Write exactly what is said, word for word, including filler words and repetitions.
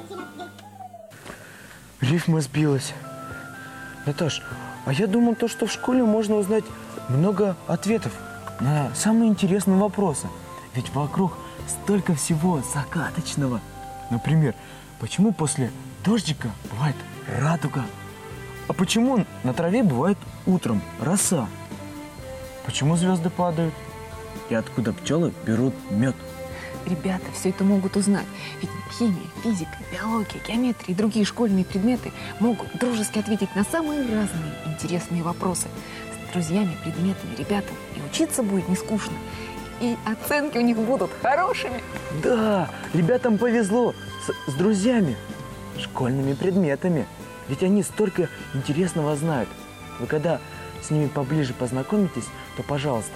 Рифма сбилась. Наташ, а я думал, то, что в школе можно узнать много ответов на самые интересные вопросы. Ведь вокруг столько всего загадочного. Например, почему после дождика бывает радуга? А почему на траве бывает утром роса? Почему звезды падают? И откуда пчелы берут мед? Ребята все это могут узнать. Ведь химия, физика, биология, геометрия и другие школьные предметы могут дружески ответить на самые разные интересные вопросы. С друзьями, предметами, ребятам и учиться будет не скучно. И оценки у них будут хорошими. Да, ребятам повезло с, с друзьями, школьными предметами. Ведь они столько интересного знают. Вы когда с ними поближе познакомитесь, то, пожалуйста,